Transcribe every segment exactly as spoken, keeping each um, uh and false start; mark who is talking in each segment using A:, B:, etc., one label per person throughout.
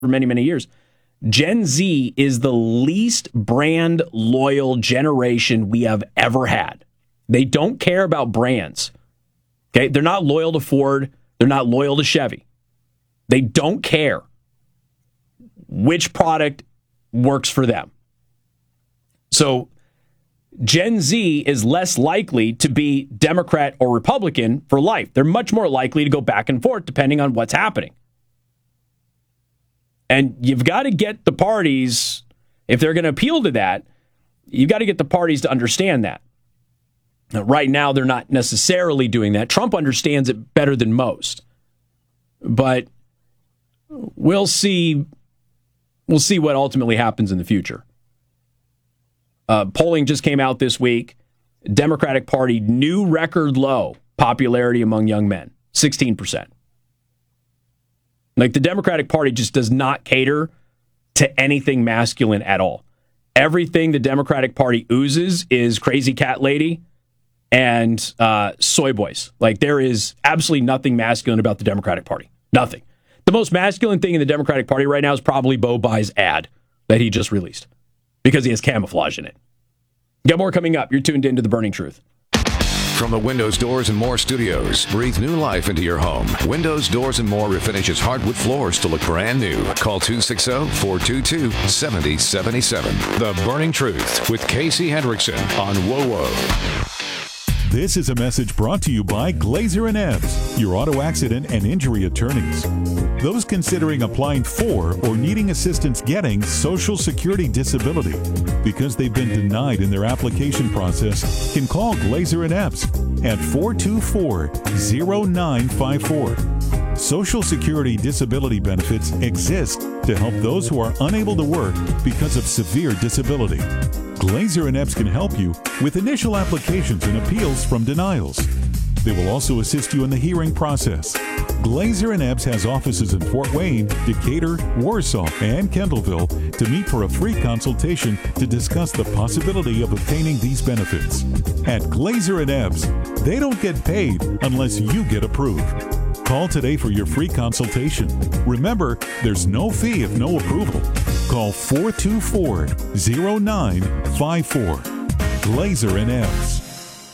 A: for many, many years. Gen Z is the least brand loyal generation we have ever had. They don't care about brands. Okay, they're not loyal to Ford. They're not loyal to Chevy. They don't care which product works for them. So Gen Z is less likely to be Democrat or Republican for life. They're much more likely to go back and forth depending on what's happening. And you've got to get the parties, if they're going to appeal to that, you've got to get the parties to understand that. Now, right now, they're not necessarily doing that. Trump understands it better than most. But we'll see, we'll see what ultimately happens in the future. Uh, polling just came out this week. Democratic Party, new record low popularity among young men, sixteen percent. Like, the Democratic Party just does not cater to anything masculine at all. Everything the Democratic Party oozes is crazy cat lady and uh, soy boys. Like, there is absolutely nothing masculine about the Democratic Party. Nothing. The most masculine thing in the Democratic Party right now is probably Bo Bai's ad that he just released because he has camouflage in it. Got more coming up. You're tuned into The Burning Truth.
B: From the Windows, Doors, and More studios, breathe new life into your home. Windows, Doors, and More refinishes hardwood floors to look brand new. Call two six zero, four two two, seven zero seven seven. The Burning Truth with Casey Hendrickson on W O W O.
C: This is a message brought to you by Glazer and Ebbs, your auto accident and injury attorneys. Those considering applying for or needing assistance getting Social Security disability because they've been denied in their application process can call Glazer and Ebbs at four two four, zero nine five four. Social Security disability benefits exist to help those who are unable to work because of severe disability. Glazer and Ebbs can help you with initial applications and appeals from denials. They will also assist you in the hearing process. Glazer and Ebbs has offices in Fort Wayne, Decatur, Warsaw, and Kendallville to meet for a free consultation to discuss the possibility of obtaining these benefits. At Glazer and Ebbs, they don't get paid unless you get approved. Call today for your free consultation. Remember, there's no fee if no approval. Call four two four, zero nine five four. Glazer and Ebbs.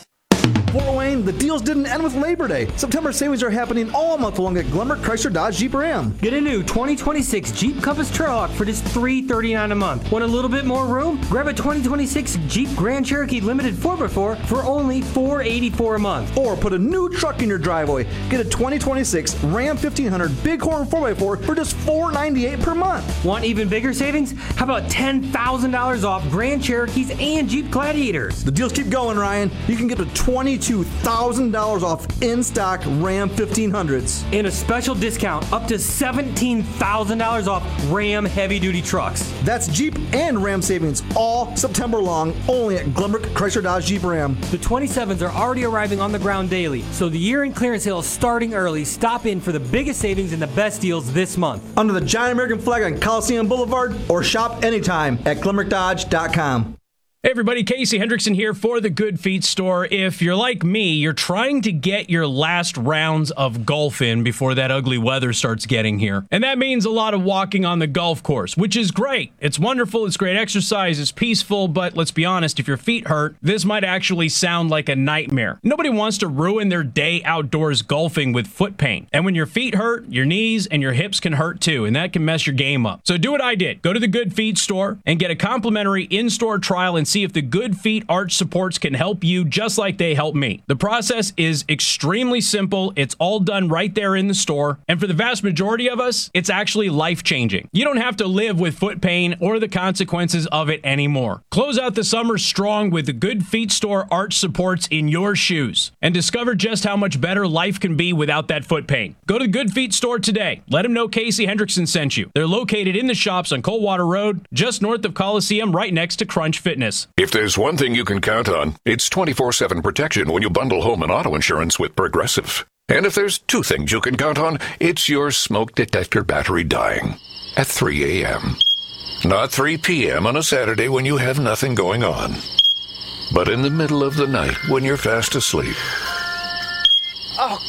D: Fort Wayne, the deals didn't end with Labor Day. September savings are happening all month long at Glenbrook Chrysler Dodge Jeep Ram.
E: Get a new twenty twenty-six Jeep Compass Trailhawk for just three hundred thirty-nine dollars a month. Want a little bit more room? Grab a twenty twenty-six Jeep Grand Cherokee Limited four by four for only four hundred eighty-four dollars a month.
D: Or put a new truck in your driveway. Get a twenty twenty-six Ram fifteen hundred Bighorn four by four for just four hundred ninety-eight dollars per month.
E: Want even bigger savings? How about ten thousand dollars off Grand Cherokees and Jeep Gladiators?
D: The deals keep going, Ryan. You can get a twenty-two thousand dollars off in-stock Ram fifteen hundreds.
E: And a special discount up to seventeen thousand dollars off Ram heavy-duty trucks.
D: That's Jeep and Ram savings all September long, only at Glenbrook Chrysler Dodge Jeep Ram.
E: The twenty-sevens are already arriving on the ground daily, so the year-end clearance sale is starting early. Stop in for the biggest savings and the best deals this month.
D: Under the giant American flag on Coliseum Boulevard, or shop anytime at glenbrook dodge dot com.
A: Hey everybody, Casey Hendrickson here for the Good Feet Store. If you're like me, you're trying to get your last rounds of golf in before that ugly weather starts getting here. And that means a lot of walking on the golf course, which is great. It's wonderful, it's great exercise, it's peaceful, but let's be honest, if your feet hurt, this might actually sound like a nightmare. Nobody wants to ruin their day outdoors golfing with foot pain. And when your feet hurt, your knees and your hips can hurt too, and that can mess your game up. So do what I did. Go to the Good Feet Store and get a complimentary in-store trial and see if the Good Feet arch supports can help you just like they help me. The process is extremely simple. It's all done right there in the store. And for the vast majority of us, it's actually life-changing. You don't have to live with foot pain or the consequences of it anymore. Close out the summer strong with the Good Feet Store arch supports in your shoes and discover just how much better life can be without that foot pain. Go to the Good Feet Store today. Let them know Casey Hendrickson sent you. They're located in the shops on Coldwater Road, just north of Coliseum, right next to Crunch Fitness.
B: If there's one thing you can count on, it's twenty-four seven protection when you bundle home and auto insurance with Progressive. And if there's two things you can count on, it's your smoke detector battery dying at three a.m. Not three p.m. on a Saturday when you have nothing going on, but in the middle of the night when you're fast asleep.
F: Oh, come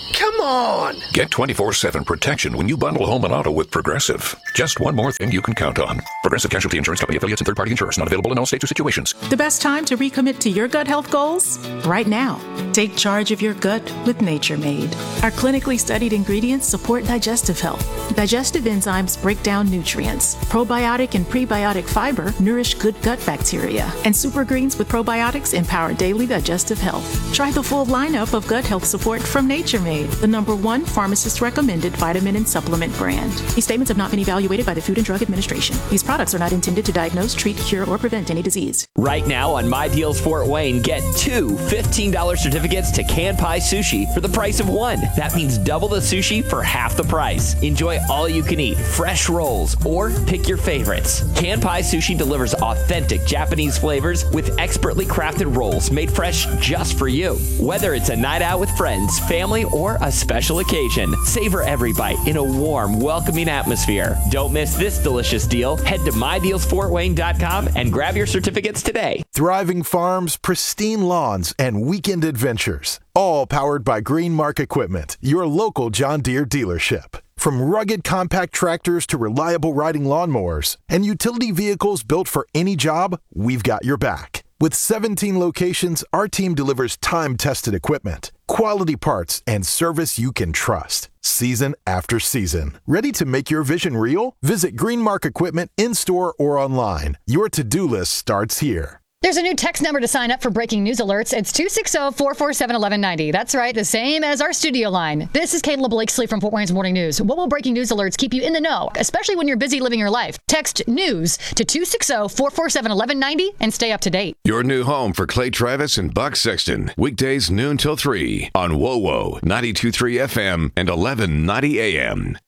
F: on!
B: Get twenty-four seven protection when you bundle home and auto with Progressive. Just one more thing you can count on. Progressive Casualty Insurance Company affiliates and third-party insurers. Not available in all states or situations.
G: The best time to recommit to your gut health goals? Right now. Take charge of your gut with Nature Made. Our clinically studied ingredients support digestive health. Digestive enzymes break down nutrients. Probiotic and prebiotic fiber nourish good gut bacteria. And super greens with probiotics empower daily digestive health. Try the full lineup of gut health support from Nature Made, the number one pharmacist-recommended vitamin and supplement brand. These statements have not been evaluated by the Food and Drug Administration. These products are not intended to diagnose, treat, cure, or prevent any disease.
H: Right now on My Deals Fort Wayne, get two fifteen dollars certificates to Can Pie Sushi for the price of one. That means double the sushi for half the price. Enjoy all you can eat, fresh rolls, or pick your favorites. Can Pie Sushi delivers authentic Japanese flavors with expertly crafted rolls made fresh just for you. Whether it's a night out with friends, family, or a special occasion, savor every bite in a warm, welcoming atmosphere. Don't miss this delicious deal. Head to my deals fort wayne dot com and grab your certificates today.
I: Thriving farms, pristine lawns, and weekend adventures. All powered by Greenmark Equipment, your local John Deere dealership. From rugged compact tractors to reliable riding lawnmowers and utility vehicles built for any job, we've got your back. With seventeen locations, our team delivers time-tested equipment, quality parts, and service you can trust, season after season. Ready to make your vision real? Visit Greenmark Equipment in-store or online. Your to-do list starts here.
J: There's a new text number to sign up for breaking news alerts. It's two six zero, four four seven, one one nine zero. That's right, the same as our studio line. This is Kayla Blakesley from Fort Wayne's Morning News. What will breaking news alerts keep you in the know, especially when you're busy living your life? Text news to two six zero, four four seven, one one nine zero and stay up to date.
K: Your new home for Clay Travis and Buck Sexton. Weekdays noon till three on W O W O ninety-two point three F M and eleven ninety A M.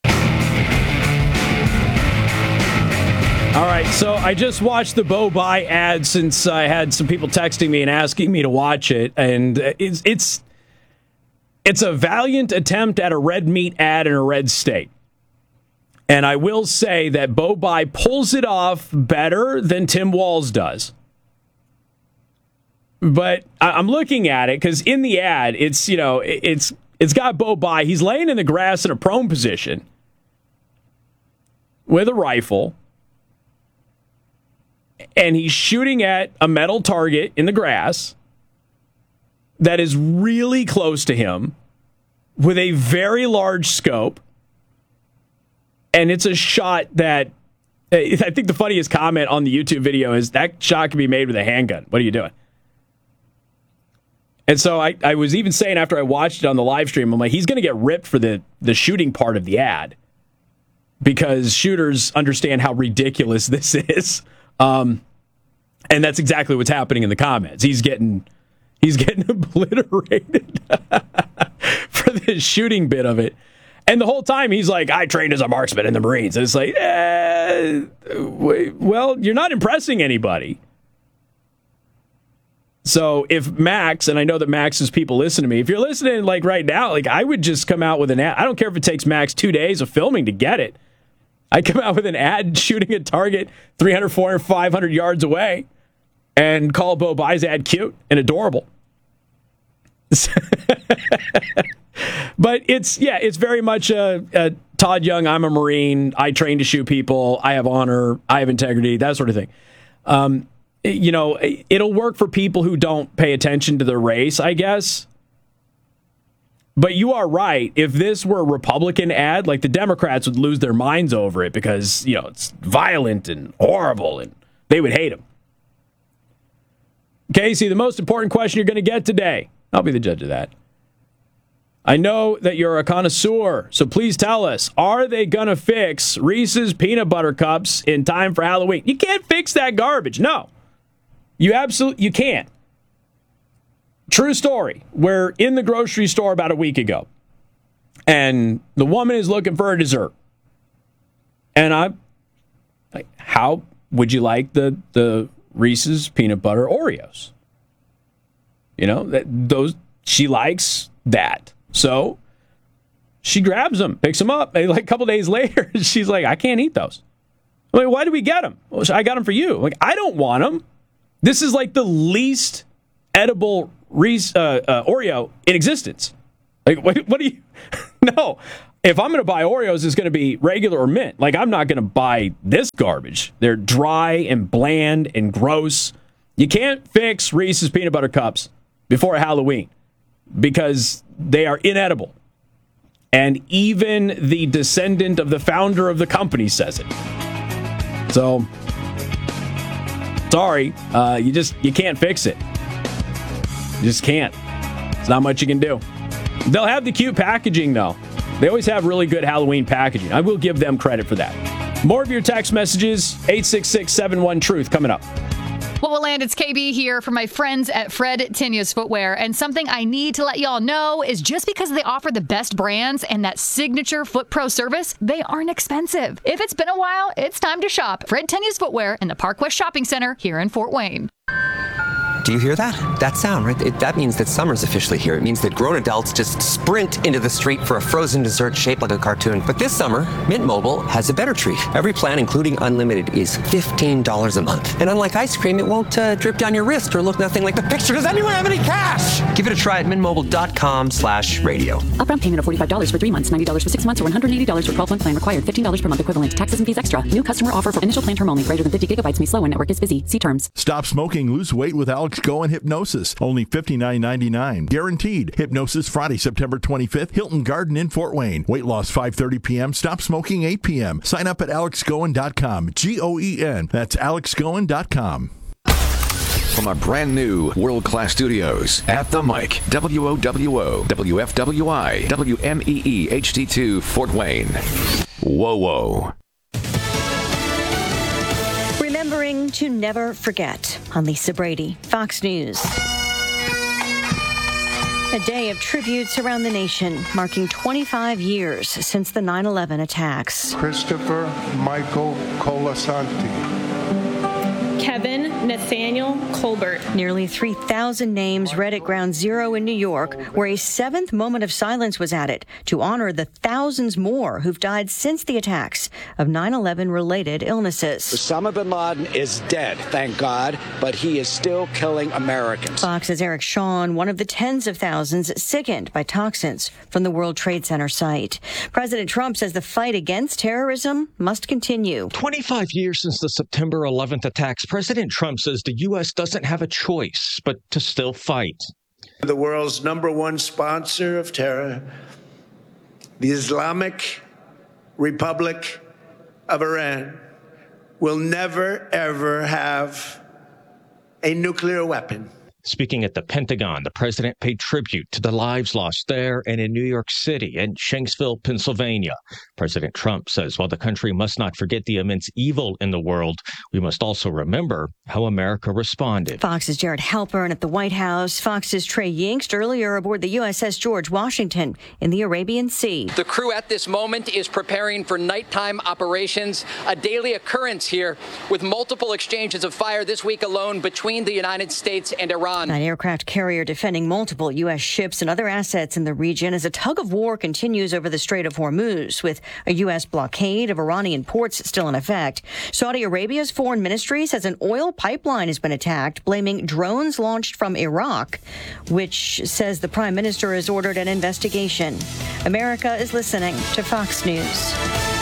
A: All right, so I just watched the Bo Buy ad since I had some people texting me and asking me to watch it, and it's it's it's a valiant attempt at a red meat ad in a red state. And I will say that Bo Buy pulls it off better than Tim Walz does. But I'm looking at it because in the ad, it's you know it's it's got Bo Buy. He's laying in the grass in a prone position with a rifle. And he's shooting at a metal target in the grass that is really close to him with a very large scope. And it's a shot that, I think the funniest comment on the YouTube video is, that shot can be made with a handgun. What are you doing? And so I, I was even saying after I watched it on the live stream, I'm like, he's going to get ripped for the, the shooting part of the ad. Because shooters understand how ridiculous this is. Um, and that's exactly what's happening in the comments. He's getting, he's getting obliterated for the shooting bit of it. And the whole time he's like, I trained as a marksman in the Marines. And it's like, eh, well, you're not impressing anybody. So if Max, and I know that Max's people listen to me, if you're listening like right now, like I would just come out with an ad. I don't care if it takes Max two days of filming to get it. I come out with an ad shooting a target three hundred, four hundred, five hundred yards away and call Bo Buy's ad cute and adorable. But it's, yeah, it's very much a, a Todd Young, I'm a Marine, I train to shoot people, I have honor, I have integrity, that sort of thing. Um, you know, it'll work for people who don't pay attention to the race, I guess. But you are right. If this were a Republican ad, like the Democrats would lose their minds over it because, you know, it's violent and horrible and they would hate him. Casey, the most important question you're going to get today. I'll be the judge of that. I know that you're a connoisseur, so please tell us, are they going to fix Reese's Peanut Butter Cups in time for Halloween? You can't fix that garbage. No. You absolutely, you can't. True story. We're in the grocery store about a week ago, and the woman is looking for a dessert. And I'm like, how would you like the, the Reese's Peanut Butter Oreos? You know, that those she likes that. So she grabs them, picks them up, and like a couple days later, she's like, I can't eat those. I'm like, why did we get them? Well, I got them for you. I'm like, I don't want them. This is like the least edible Reese uh, uh, Oreo in existence. Like, what, what do you? No. If I'm going to buy Oreos, it's going to be regular or mint. Like, I'm not going to buy this garbage. They're dry and bland and gross. You can't fix Reese's Peanut Butter Cups before Halloween because they are inedible. And even the descendant of the founder of the company says it. So, sorry, uh, you just you can't fix it. You just can't. There's not much you can do. They'll have the cute packaging, though. They always have really good Halloween packaging. I will give them credit for that. More of your text messages, eight six six, seven one, truth, coming up.
J: Well, we'll land. It's K B here for my friends at Fred Tenia's Footwear. And something I need to let y'all know is just because they offer the best brands and that signature Foot Pro service, they aren't expensive. If it's been a while, it's time to shop Fred Tenia's Footwear in the Park West Shopping Center here in Fort Wayne.
F: Do you hear that? That sound, right? It, that means that summer's officially here. It means that grown adults just sprint into the street for a frozen dessert shaped like a cartoon. But this summer, Mint Mobile has a better treat. Every plan, including unlimited, is fifteen dollars a month. And unlike ice cream, it won't uh, drip down your wrist or look nothing like the picture. Does anyone have any cash? Give it a try at mintmobile.com slash radio.
L: Upfront payment of forty-five dollars for three months, ninety dollars for six months, or one hundred eighty dollars for twelve-month plan required. fifteen dollars per month equivalent. Taxes and fees extra. New customer offer for initial plan term only. Greater than fifty gigabytes may slow when network is busy. See terms.
M: Stop smoking, lose weight with Alex Goen Hypnosis. Only fifty-nine ninety-nine. Guaranteed. Hypnosis Friday, September twenty-fifth. Hilton Garden in Fort Wayne. Weight loss five thirty p.m. Stop smoking eight p.m. Sign up at alex goen dot com. G O E N. That's alex goen dot com.
K: From our brand new world-class studios at the mic, W O W O, W F W I, W M E E H D two, Fort Wayne. Whoa, whoa.
N: Remembering to never forget on Lisa Brady, Fox News. A day of tributes around the nation, marking twenty-five years since the nine eleven attacks.
O: Christopher Michael Colasanti.
P: Kevin Nathaniel Colbert.
N: Nearly three thousand names read at Ground Zero in New York, where a seventh moment of silence was added to honor the thousands more who've died since the attacks of nine eleven related illnesses.
Q: Osama bin Laden is dead, thank God, but he is still killing Americans.
N: Fox's Eric Shawn, one of the tens of thousands sickened by toxins from the World Trade Center site. President Trump says the fight against terrorism must continue.
R: twenty-five years since the September eleventh attacks, President Trump says the U S doesn't have a choice but to still fight.
S: The world's number one sponsor of terror, the Islamic Republic of Iran, will never, ever have a nuclear weapon.
R: Speaking at the Pentagon, the president paid tribute to the lives lost there and in New York City and Shanksville, Pennsylvania. President Trump says while the country must not forget the immense evil in the world, we must also remember how America responded.
N: Fox's Jared Halpern at the White House. Fox's Trey Yingst earlier aboard the U S S George Washington in the Arabian Sea.
T: The crew at this moment is preparing for nighttime operations, a daily occurrence here with multiple exchanges of fire this week alone between the United States and Iran.
N: An aircraft carrier defending multiple U S ships and other assets in the region as a tug of war continues over the Strait of Hormuz, with a U S blockade of Iranian ports still in effect. Saudi Arabia's foreign ministry says an oil pipeline has been attacked, blaming drones launched from Iraq, which says the prime minister has ordered an investigation. America is listening to Fox News.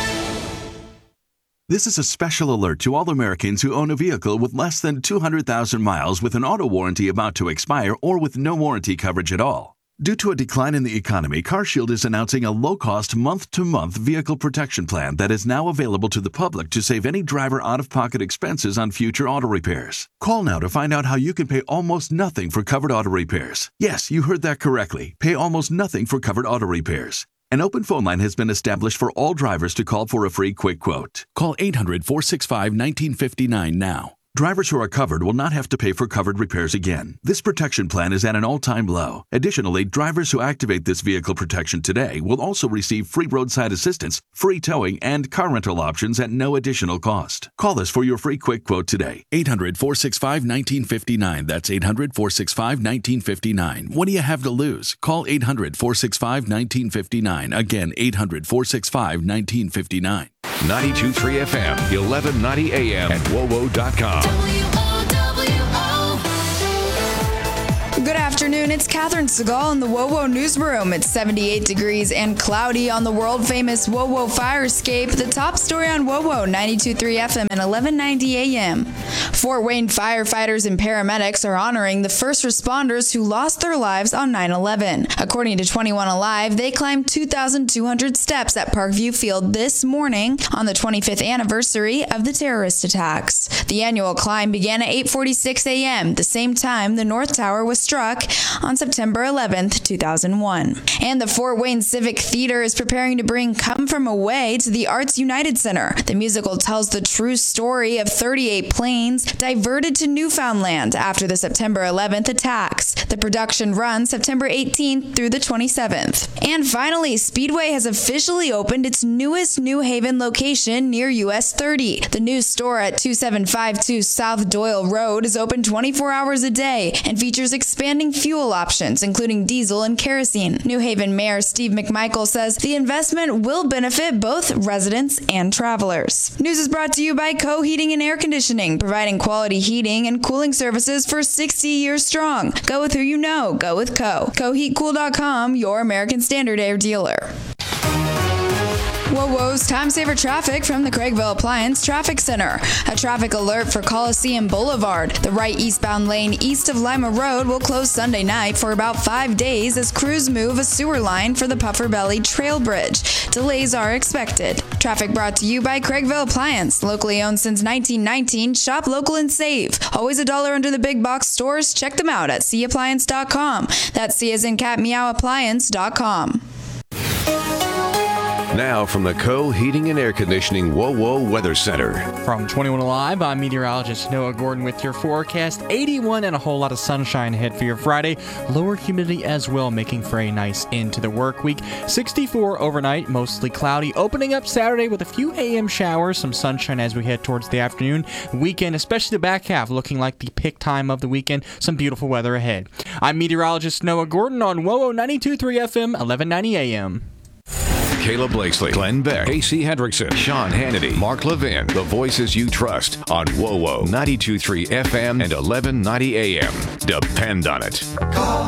U: This is a special alert to all Americans who own a vehicle with less than two hundred thousand miles with an auto warranty about to expire or with no warranty coverage at all. Due to a decline in the economy, CarShield is announcing a low-cost month-to-month vehicle protection plan that is now available to the public to save any driver out-of-pocket expenses on future auto repairs. Call now to find out how you can pay almost nothing for covered auto repairs. Yes, you heard that correctly. Pay almost nothing for covered auto repairs. An open phone line has been established for all drivers to call for a free quick quote. Call eight hundred, four six five, one nine five nine now. Drivers who are covered will not have to pay for covered repairs again. This protection plan is at an all-time low. Additionally, drivers who activate this vehicle protection today will also receive free roadside assistance, free towing, and car rental options at no additional cost. Call us for your free quick quote today. eight hundred, four six five, one nine five nine. That's eight hundred, four six five, one nine five nine. What do you have to lose? Call eight hundred, four six five, one nine five nine. Again, eight hundred, four six five, one nine five nine.
K: ninety-two point three F M, eleven ninety A M at W O W O dot com.
C: Good afternoon, it's Catherine Segal in the WoWo Newsroom. It's seventy-eight degrees and cloudy on the world-famous WoWo fire escape. The top story on WoWo, ninety-two point three F M and eleven ninety A M. Fort Wayne firefighters and paramedics are honoring the first responders who lost their lives on nine eleven. According to twenty-one Alive, they climbed two thousand two hundred steps at Parkview Field this morning on the twenty-fifth anniversary of the terrorist attacks. The annual climb began at eight forty-six A M, the same time the North Tower was struck on September eleventh, two thousand one. And the Fort Wayne Civic Theater is preparing to bring Come From Away to the Arts United Center. The musical tells the true story of thirty-eight planes diverted to Newfoundland after the September eleventh attacks. The production runs September eighteenth through the twenty-seventh. And finally, Speedway has officially opened its newest New Haven location near U S thirty. The new store at two seven five two South Doyle Road is open twenty-four hours a day and features expanding fuel options, including diesel and kerosene. New Haven Mayor Steve McMichael says the investment will benefit both residents and travelers. News is brought to you by Co Heating and Air Conditioning, providing quality heating and cooling services for sixty years strong. Go with who you know. Go with Co. Co Heat Cool dot com, your American Standard Air dealer. WoWo's Time Saver Traffic from the Craigville Appliance Traffic Center. A traffic alert for Coliseum Boulevard. The right eastbound lane east of Lima Road will close Sunday night for about five days as crews move a sewer line for the Puffer Belly Trail Bridge. Delays are expected. Traffic brought to you by Craigville Appliance. Locally owned since nineteen nineteen. Shop local and save. Always a dollar under the big box stores. Check them out at c appliance dot com. That's C as in cat meow appliance dot com.
K: Now from the Co Heating and Air Conditioning WoWo Weather Center.
V: From twenty-one Alive, I'm meteorologist Noah Gordon with your forecast. eighty-one and a whole lot of sunshine ahead for your Friday. Lower humidity as well, making for a nice end to the work week. sixty-four overnight, mostly cloudy. Opening up Saturday with a few A M showers, some sunshine as we head towards the afternoon. Weekend, especially the back half, looking like the pick time of the weekend. Some beautiful weather ahead. I'm meteorologist Noah Gordon on WoWo ninety-two point three F M, eleven ninety A M.
K: Kayla Blakesley, Glenn Beck, Casey Hendrickson, Sean Hannity, Mark Levin, the voices you trust on WoWo ninety-two point three F M and eleven ninety A M. Depend on it.
W: Call